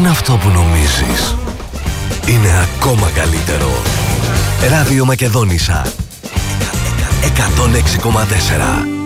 αυτό που νομίζεις. Είναι ακόμα καλύτερο. Ράδιο Μακεδόνισσα 106,4.